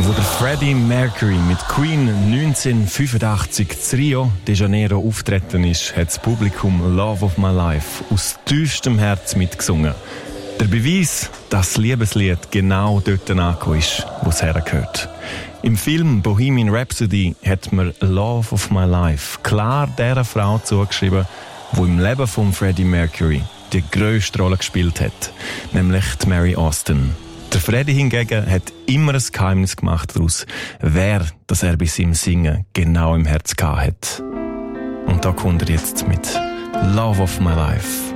Wo der Freddie Mercury mit Queen 1985 in Rio de Janeiro auftreten ist, hat das Publikum Love of My Life aus tiefstem Herz mitgesungen. Der Beweis, dass das Liebeslied genau dort angekommen ist, wo es hergehört. Im Film Bohemian Rhapsody hat man Love of My Life klar der Frau zugeschrieben, die im Leben von Freddie Mercury die grösste Rolle gespielt hat, nämlich die Mary Austin. Der Freddie hingegen hat immer ein Geheimnis gemacht daraus, wer das er bei seinem Singen genau im Herz gehabt hat. Und da kommt er jetzt mit Love of My Life.